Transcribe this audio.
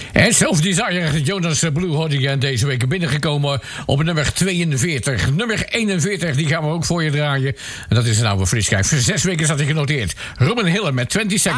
En Self-Desire, Jonas Blue hoorde je deze week binnengekomen op nummer 42. Nummer 41, die gaan we ook voor je draaien. En dat is een oude frischschijf. 6 weken zat hij genoteerd. Robin Hiller met 20 Seconds.